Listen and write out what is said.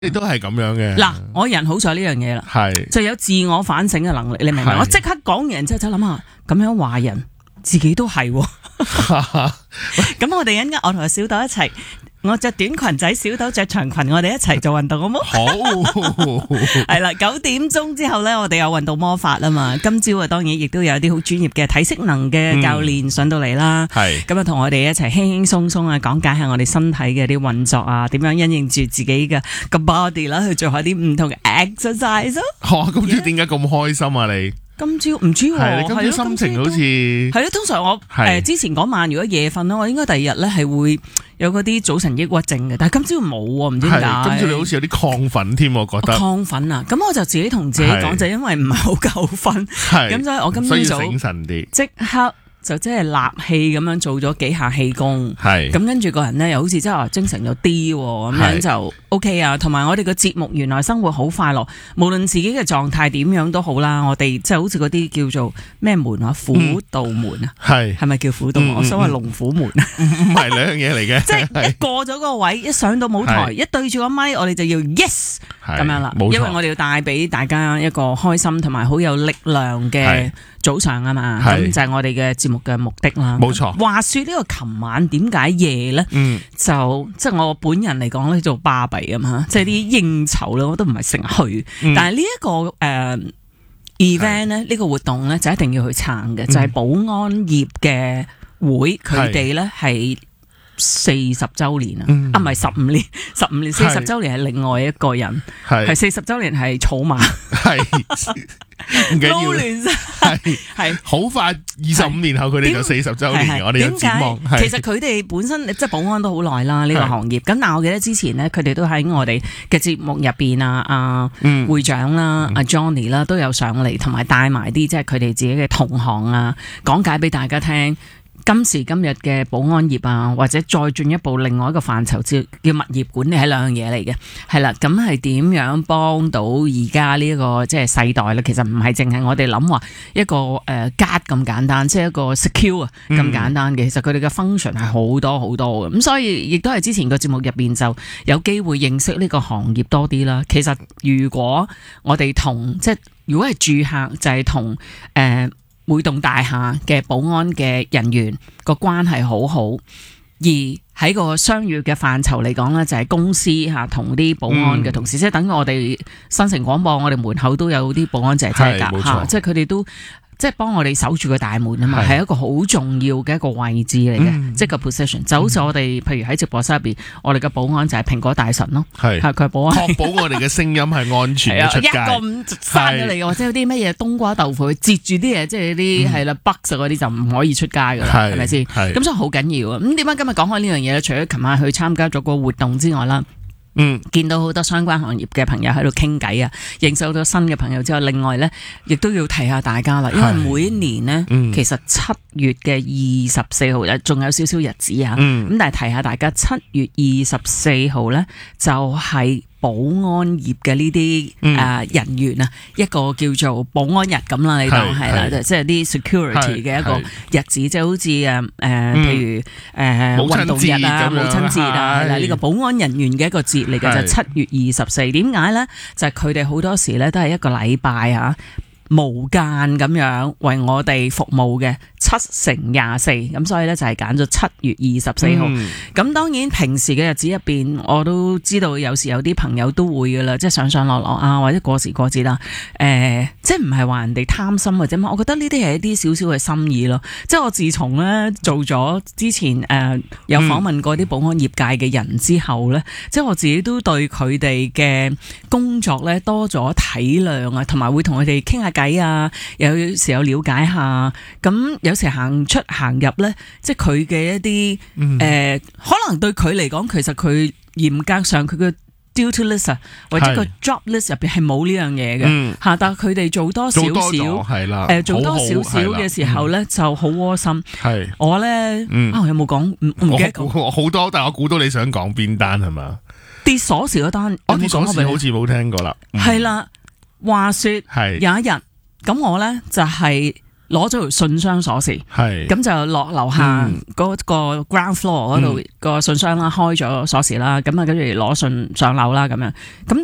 你都係咁樣嘅。 嗱，我人好在呢樣嘢啦， 係就有自我反省嘅能力，你明唔明？ 係我即刻講完之後就諗下，咁樣話人自己都係喎。咁我哋一陣間我同小豆一齊，我着短裙仔，小豆着長裙，我哋一齊做運動好冇？ 好係啦，9點鐘之後咧，我哋有運動魔法啊嘛。今朝啊，當然亦都有啲好專業嘅體適能嘅教練上到嚟啦。 係咁啊，同我哋一齊輕輕鬆鬆啊，講解下我哋身體嘅啲運作啊，點樣因應住自己嘅個 body 啦，去做下啲唔同嘅 exercise 咯。 今朝點解咁開心啊？你今朝唔知喎， 係今朝心情好似係咯。通常我之前嗰晚如果夜瞓咧，我應該第二日咧係會有嗰啲早晨抑鬱症嘅，但係今朝冇喎，唔知點解。 今朝你好似有啲亢奮添，我覺得。 亢奮啊！咁我就自己同自己講，就因為唔係好夠瞓，咁所以我今朝早醒神啲， 即刻就即係立氣咁樣做咗幾下氣功， 係咁跟住個人咧又好似真係精神咗啲，咁樣就 OK 啊。同埋我哋個節目原來生活好快樂，無論自己嘅狀態點樣都好啦。我哋即係好似嗰啲叫做咩門啊，虎道門啊，係咪叫虎道門？我想話龍虎門啊， 唔係兩樣嘢嚟嘅。 即係一過咗個位，一上到舞台，一對住個咪，我哋就要 yes 咁樣啦。因為我哋要帶俾大家一個開心同埋好有力量嘅早上啊嘛。咁就係我哋嘅節目嘅目的啦。 冇錯。 話說呢個琴晚點解夜咧？就即係我本人嚟講咧，做巴閉啊嘛，即係啲應酬咧，我都唔係成日去。但係呢一個event 咧，呢個活動咧就一定要去撐嘅，就係保安業嘅會，佢哋咧係40週年啊，唔係15年，15年40週年係另外一個人，係40週年係草蜢，係唔緊要，撈亂晒，係好快25年後佢哋就40週年，我哋有展望。其實佢哋本身即係保安都好耐啦，呢個行業。咁但係我記得之前咧，佢哋都喺我哋嘅節目入邊啊，會長啦，阿 Johnny 啦都有上嚟，同埋帶埋啲即係佢哋自己嘅同行啊，講解俾大家聽。今時今日嘅保安業啊，或者再進一步另外一個範疇叫物業管理係兩樣嘢嚟嘅，係啦，咁係點樣幫到而家呢一個即係世代咧？其實唔係淨係我哋諗話一個guard 咁簡單，即係一個 secure 咁簡單嘅。其實佢哋嘅 function 係好多好多嘅，咁所以亦都係之前個節目入邊就有機會認識呢個行業多啲啦。其實如果我哋同即係如果係住客就係同每棟大廈嘅保安嘅人員個關係好好，而喺個商業嘅範疇嚟講咧，就係公司嚇同啲保安嘅同事，即係等於我哋新城廣播，我哋門口都有啲保安姐姐㗎嚇，即係佢哋都即係幫我哋守住個大門啊嘛，係一個好重要嘅一個位置嚟嘅，即係個 position。就好似我哋譬如喺直播室入邊，我哋嘅保安就係蘋果大神咯，係佢保安，確保我哋嘅聲音係安全出街。一個咁閂咗嚟嘅，或者有啲乜嘢冬瓜豆腐去截住啲嘢，即係啲係啦 bugs 嗰啲就唔可以出街㗎啦，係咪先？咁所以好緊要啊！咁點解今日講開呢樣嘢咧？除咗琴晚去參加咗個活動之外啦。見到好多相關行業嘅朋友喺度傾偈啊，認識好多新嘅朋友之後，另外咧，亦都要提下大家啦，因為每一年呢，其實7月嘅24號仲有少少日子啊，咁但係提下大家7月24號咧就係保安業嘅呢啲人員啊，一個叫做保安日咁啦，你當係啦，即係啲 security 嘅一個日子，即係好似譬如運動日啊、母親節啊，係啦，呢個保安人員嘅一個節嚟嘅，就7月24。點解咧？就係佢哋好多時咧都係一個禮拜啊，無間咁樣為我哋服務嘅7×24，咁所以咧就係揀咗7月24號。咁當然平時嘅日子入邊，我都知道有時有啲朋友都會噶啦，即係上上落落啊，或者過時過節啦。即係唔係話人哋貪心或者乜，我覺得呢啲係一啲少少嘅心意咯。即係我自從咧做咗之前有訪問過啲保安業界嘅人之後咧，即係我自己都對佢哋嘅工作咧多咗體諒啊，同埋會同佢哋傾下偈啊，有時有了解下，咁有時行出行入咧，即係佢嘅一啲可能對佢嚟講，其實佢嚴格上佢嘅 duty list 啊，或者個 job list 入邊係冇呢樣嘢嘅嚇，但係佢哋做多少少係啦，做多少少嘅時候咧就好窩心。係我咧有冇講唔記得講好多，但係我估到你想講邊單係嘛？ 跌鎖匙嗰單， 跌鎖匙好似冇聽過啦。 係啦，話說有一日。咁我咧就係攞咗條信箱鎖匙， 係咁就落樓下嗰個 ground floor 嗰度個信箱啦，開咗鎖匙啦，咁啊跟住攞信上樓啦咁樣，咁